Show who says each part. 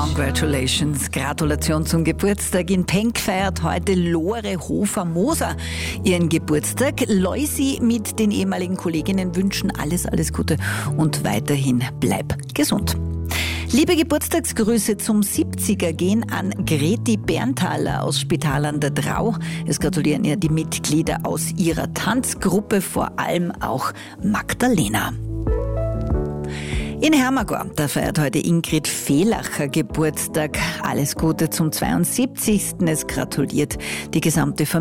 Speaker 1: Congratulations, Gratulation zum Geburtstag. In Penk feiert heute Lore Hofer-Moser ihren Geburtstag. Loisi mit den ehemaligen Kolleginnen wünschen alles Gute und weiterhin bleib gesund. Liebe Geburtstagsgrüße zum 70er gehen an Greti Berntaler aus Spital an der Drau. Es gratulieren ihr die Mitglieder aus ihrer Tanzgruppe, vor allem auch Magdalena. In Hermagor, da feiert heute Ingrid Fehlacher Geburtstag. Alles Gute zum 72. Es gratuliert die gesamte Familie.